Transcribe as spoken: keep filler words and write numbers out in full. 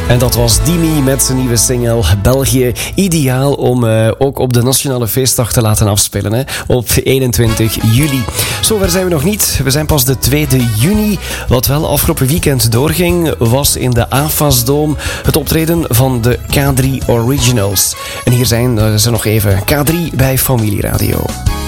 En dat was Dimi met zijn nieuwe single België. Ideaal om uh, ook op de Nationale Feestdag te laten afspelen. Hè? Op eenentwintig juli. Zover zijn we nog niet. We zijn pas de tweede juni. Wat wel afgelopen weekend doorging, was in de A F A S-doom het optreden van de K drie Originals. En hier zijn uh, ze nog even. K drie bij Familie Radio.